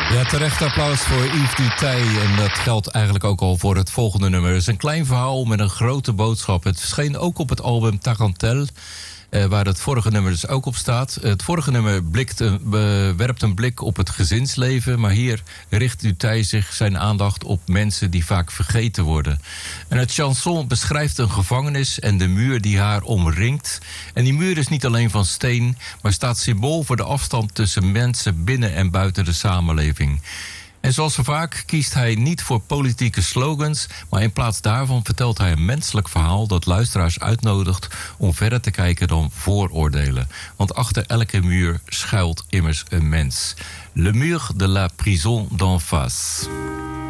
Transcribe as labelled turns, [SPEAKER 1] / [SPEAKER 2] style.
[SPEAKER 1] Ja, terecht applaus voor Yves Duteil. En dat geldt eigenlijk ook al voor het volgende nummer. Het is een klein verhaal met een grote boodschap. Het verscheen ook op het album Tarentelle, waar het vorige nummer dus ook op staat. Het vorige nummer werpt een blik op het gezinsleven, maar hier richt Duteil zich zijn aandacht op mensen die vaak vergeten worden. En het chanson beschrijft een gevangenis en de muur die haar omringt. En die muur is niet alleen van steen, maar staat symbool voor de afstand tussen mensen binnen en buiten de samenleving. En zoals zo vaak kiest hij niet voor politieke slogans, maar in plaats daarvan vertelt hij een menselijk verhaal dat luisteraars uitnodigt om verder te kijken dan vooroordelen. Want achter elke muur schuilt immers een mens. Le mur de la prison d'en face.